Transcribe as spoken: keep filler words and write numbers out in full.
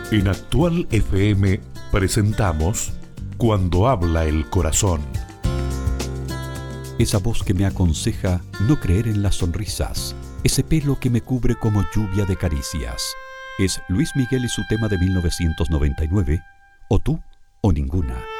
En Actual F M presentamos Cuando habla el corazón. Esa voz que me aconseja no creer en las sonrisas, ese pelo que me cubre como lluvia de caricias. Es Luis Miguel y su tema de mil novecientos noventa y nueve, O tú o ninguna.